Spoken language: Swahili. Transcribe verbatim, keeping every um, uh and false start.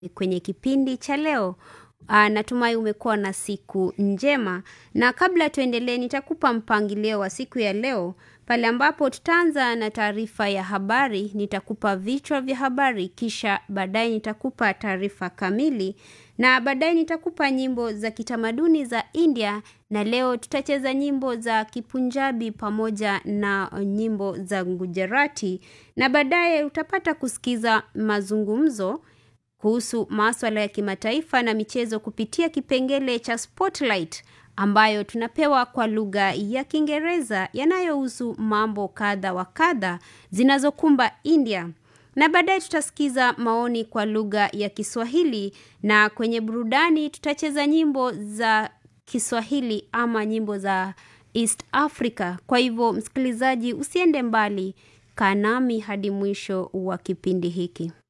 kwenye kipindi cha leo. Uh, natumai umekuwa na siku njema, na kabla tuendelee nitakupa mpangilio wa siku ya leo, pale ambapo tutaanza na taarifa ya habari. Nitakupa vichwa vya habari, kisha baadaye nitakupa taarifa kamili, na baadaye nitakupa nyimbo za kitamaduni za India, na leo tutacheza nyimbo za Kipunjabi pamoja na nyimbo za Gujarati, na baadaye utapata kusikiza mazungumzo kuhusu masuala ya kimataifa na michezo kupitia kipengele cha Spotlight ambayo tunapewa kwa lugha ya Kiingereza yanayohusu mambo kadha wa kadha zinazokumba India. Na baadaye tutasikiza maoni kwa lugha ya Kiswahili, na kwenye burudani tutacheza nyimbo za Kiswahili ama nyimbo za East Africa. Kwa hivyo msikilizaji, usiende mbali, kaa nami hadi mwisho wa kipindi hiki.